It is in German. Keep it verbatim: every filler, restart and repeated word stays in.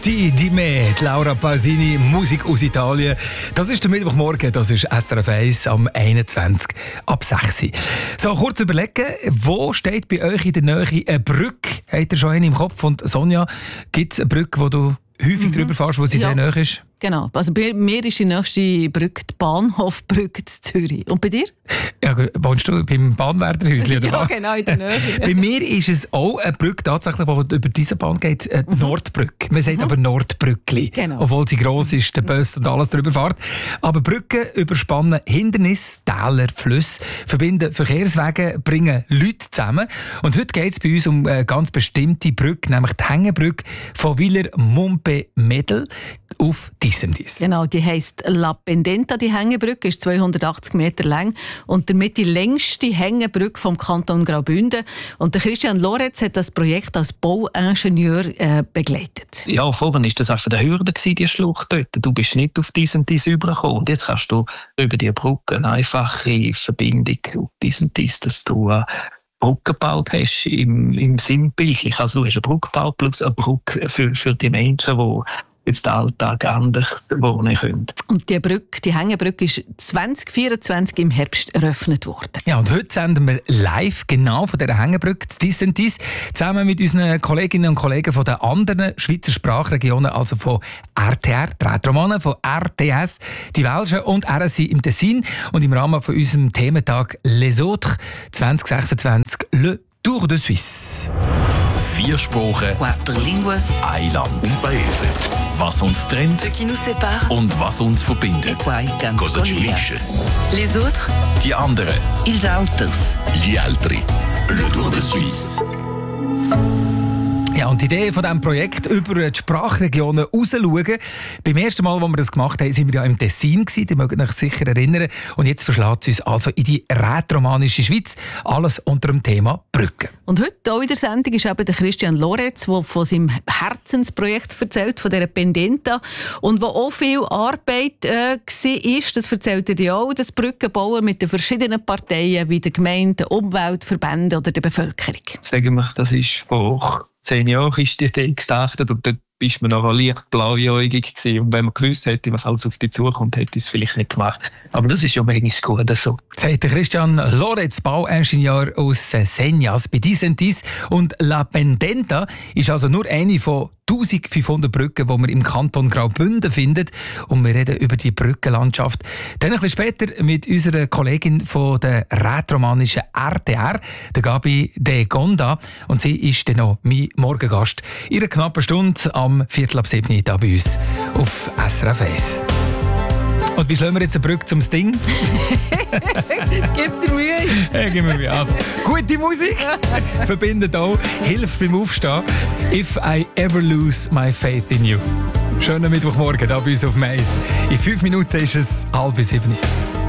Die, die me, Laura Pausini, Musik aus Italien. Das ist der Mittwochmorgen, das ist S R F eins am einundzwanzig ab sechs Uhr. So, kurz überlegen, wo steht bei euch in der Nähe eine Brücke? Habt ihr schon eine im Kopf? Und Sonja, gibt es eine Brücke, wo du häufig mhm. drüber fährst, wo sie ja. sehr nahe ist? Genau. Also bei mir ist die nächste Brücke die Bahnhofbrücke zu Zürich. Und bei dir? Ja, wohnst du beim Bahnwärterhäuschen oder ja, was? genau, in der Nähe. Bei mir ist es auch eine Brücke, tatsächlich, die über diese Bahn geht, die mhm. Nordbrücke. Man sagt mhm. aber Nordbrückli, genau. Obwohl sie gross ist, der Bus und alles drüber fährt. Aber Brücken überspannen Hindernisse, Täler, Flüsse, verbinden Verkehrswege, bringen Leute zusammen. Und heute geht es bei uns um eine ganz bestimmte Brücke, nämlich die Hängebrücke von Villers-Montpé-Medel auf Disentis. Genau, die heisst La Pendenta, die Hängebrücke, ist zweihundertachtzig Meter lang und damit die längste Hängebrücke vom Kanton Graubünden. Und der Christian Loretz hat das Projekt als Bauingenieur äh, begleitet. Ja, vorhin war das einfach der Hürde, die Schlucht dort. Du bist nicht auf Disentis rübergekommen. Und jetzt kannst du über die Brücke eine einfache Verbindung auf Disentis, dass du eine Brücke gebaut hast im, im Sinnbildlich. Also du hast eine Brücke gebaut plus eine Brücke für, für die Menschen, die jetzt den Alltag anders wohnen können. Und die Brücke, die Hängebrücke, ist zwanzig vierundzwanzig im Herbst eröffnet worden. Ja, und heute senden wir live genau von dieser Hängebrücke zu Disentis zusammen mit unseren Kolleginnen und Kollegen von den anderen Schweizer Sprachregionen, also von R T R, die Rätoromanen, von R T S, die Welschen und R S I im Tessin. Und im Rahmen von unserem Thementag Les Autres zwanzig sechsundzwanzig Le Tour de Suisse. Vier Sprachen, Quattro línguas, ein Land, un paese. Was uns trennt ce qui nous sépare, und was uns verbindet. Cosa ci unisce. Les autres, Die anderen. ils autres. Gli altri. Le Tour de Suisse. Ja, und die Idee von diesem Projekt über die Sprachregionen rausschauen. Beim ersten Mal, als wir das gemacht haben, waren wir ja im Tessin gewesen. Die mögen euch sicher erinnern. Und jetzt verschlägt es uns also in die rätoromanische Schweiz. Alles unter dem Thema Brücken. Und heute auch in der Sendung ist eben der Christian Loretz, der von seinem Herzensprojekt erzählt, von dieser Pendenta. Und wo auch viel Arbeit äh, war, das erzählt er ja auch, das Brückenbauen mit den verschiedenen Parteien, wie der Gemeinde, Umweltverbänden oder der Bevölkerung. Sagen wir, das ist vor zehn Jahren ist die Idee gestartet und dort bist man noch leicht blauäugig gewesen. Und wenn man gewusst hätte, was alles auf dich zukommt, hätte ich es vielleicht nicht gemacht. Aber das ist ja manchmal gut so. Sagt Christian Loretz, Bauingenieur aus Senjas bei Disentis. Und La Pendenta ist also nur eine von eintausendfünfhundert Brücken, die man im Kanton Graubünden findet. Und wir reden über die Brückenlandschaft. Dann ein bisschen später mit unserer Kollegin von der rätoromanischen R T R, der Gabi de Gonda. Und sie ist dann noch mein Morgengast. In einer knappen Stunde am Viertel ab sieben hier bei uns auf S R F eins. Und wie schlagen wir jetzt eine Brücke zum Sting? Gib dir Mühe. Ja, gib mir Mühe. Also, gute Musik verbindet auch, hilft beim Aufstehen. If I ever lose my faith in you. Schönen Mittwochmorgen, da bei uns auf Mais. In fünf Minuten ist es halb sieben.